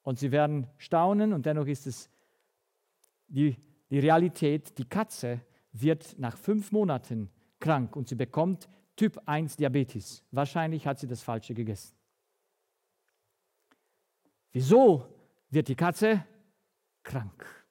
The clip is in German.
Und Sie werden staunen, und dennoch ist es die Realität, die Katze wird nach 5 Monaten krank und sie bekommt Typ 1 Diabetes. Wahrscheinlich hat sie das Falsche gegessen. Wieso wird die Katze krank?